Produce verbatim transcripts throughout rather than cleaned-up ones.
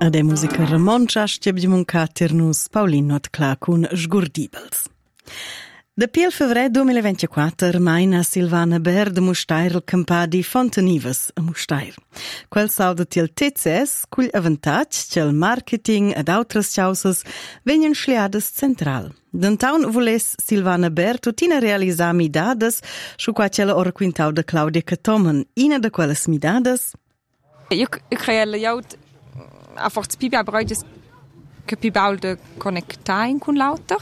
Ed è musica romancia, stiamo caternus Paulino at clar con Sgurdibels. Da piel fevrer duemilaventiquattro maina Silvana Ber de Mustair il campà di Fontanives a Mustair. Quel sauda til T C S cul avantatg che il marketing ed autras causas venien schliades central. D'antaun voles Silvana Ber tutina realisar midades su qua c'ella ora quintau de Claudia Catomen. Ina de quelles midades? Io creella jaut a forza pibia broides che pibaul de connectain con l'auter.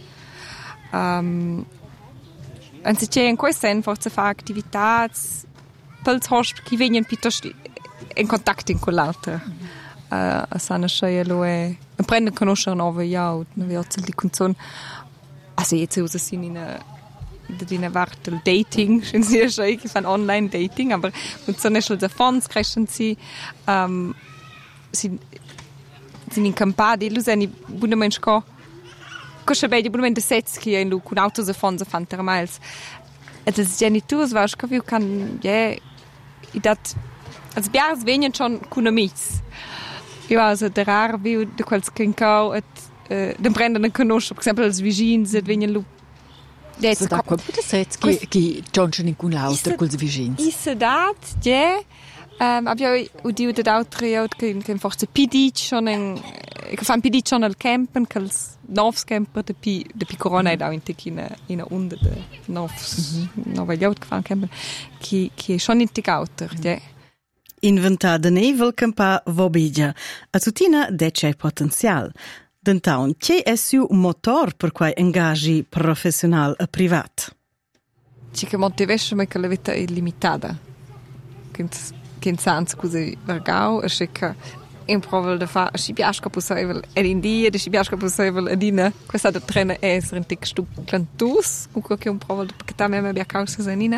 Um, en se c'è in questo sen forza fa attivitats pels hosp che venien piuttosto in contatto con l'altro. Uh, a sana sceia lo è prende conoscere nuove jaut, ne viozzel di canzon. Also jetzt usa sin in in wartel dating, schon sehr schön, ich fan online dating, aber und so nicht der Fonds kreschen sie ähm sind sind in Campadi, lu sind buone mensch ko Kosche bei die buone Sätze hier in lu con autos Fonds fan ter miles. Et es genitus war ich wie kann ja i dat als biars venien schon con amics. Io also der rar wie de quels kinkau et den brennenden conosce, per esempio als vicins et venien lu Detto da qua può essere che che Johnson in con l'altro col vicins. Is dat, ja. Ehm abbiamo udito da altri che che forse P D schon in che fan P D schon al campen cals novs camper de pi de pi corona da in tekina in unde de novs nova jaut che fan campen che che schon in tigauter, ja. Inventada nevel campa vobigia. A tutina de c'è potenzial. D'antaun, c'è è su motor per quai engagi professional e privat? Ci che motivation ma che la vita è limitata. Che che sans così vergau e che in provel de fa si piasca possibile ed in dia de si piasca possibile edina questa da trena è un tic stu plantus con che un provel perché ta me abbia causa zanina.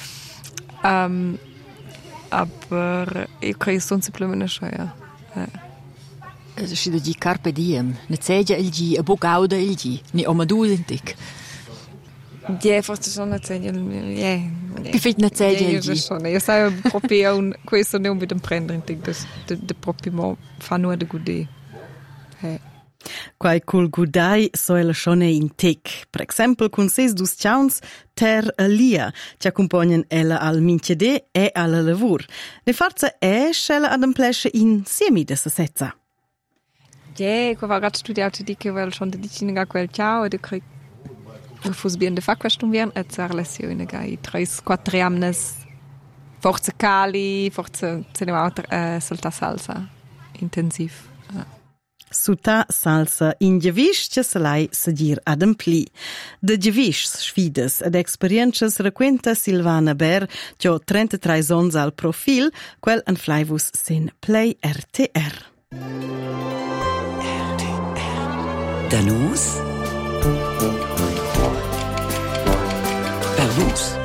Um, aber io credo sono semplicemente schea. Es ist da die Carpe Diem. Ne zeja il gi, a bogauda il gi. Ne omadu dentic. Ja, forse sono zeja, ja. Che fet ne zeja il gi? Io sai proprio un questo non vedo prendere dentic, das de, de proprio mo fa nur de gudi. Eh. Quai cul gudai soela schon in tic. Per esempio, con ses dus chauns ter a lia, ci accompagnan ella al minchede e alla lavur. Ne forza è scella ad un plesce in siemi de sezza. Ja, ich habe gerade studiert, die ich weil schon die Dinge gar quel ciao, und ich fus bien de fa questo werden, et sar lezione gai tre quattro amnes. Forza cali, forza cinemauter eh, salta salsa intensiv. Ja. Suta salsa in Gewisch che se lai seguir ad ampli. De Gewisch sfides ed experiences requenta Silvana Ber, che trentatré sons al profil, quel an flaivus sin Play R T R. Danus per vus.